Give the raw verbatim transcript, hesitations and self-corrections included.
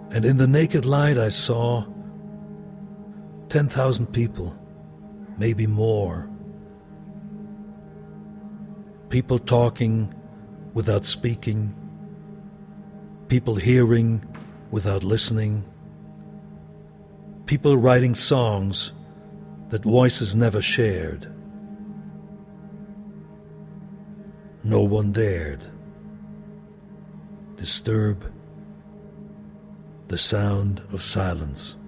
And in the naked light I saw ten thousand people, maybe more. People talking without speaking, people hearing without listening, people writing songs that voices never shared. No one dared disturb the sound of silence.